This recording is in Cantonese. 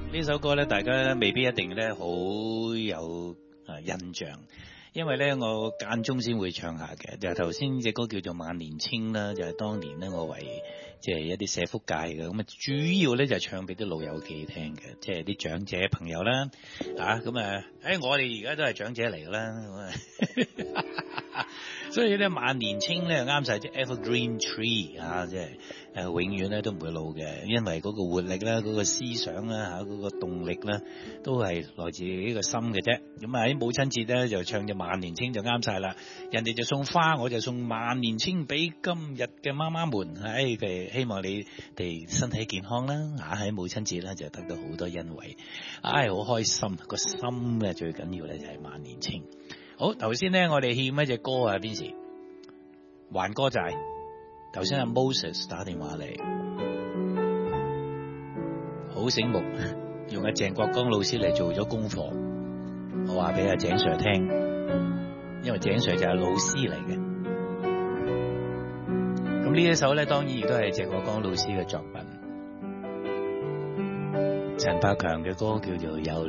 呢首歌咧，大家未必一定咧好有印象，因為咧我間中先會唱下嘅。就係頭先隻歌叫做《萬年青》啦，就係當年咧我為即係一啲社福界嘅，咁啊主要咧就係唱俾啲老友記聽嘅，即係啲長者朋友啦，我哋而家都係長者嚟㗎啦，咁啊所以咧萬年青咧啱晒啲 evergreen tree 啊，即係永遠咧都唔會老嘅，因為嗰個活力啦、嗰個思想啦、嗰個動力啦，都係來自呢個心嘅啫。咁啊喺母親節咧就唱隻萬年青就啱晒啦，人哋就送花，我就送萬年青俾今日嘅媽媽們，希望你哋身體健康啦，喺母親節咧就得到好多恩惠，好開心，個心咧最緊要咧就係萬年青。好，頭先咧我哋欠一隻歌啊，邊時還歌債？頭先阿 Moses 打電話嚟，好醒目，用阿鄭國江老師嚟做咗功課。我話俾阿鄭 Sir 聽，因為鄭 Sir 就係老師嚟嘅。咁呢一首咧，當然亦都係鄭國江老師嘅作品。陳百強嘅歌叫做《有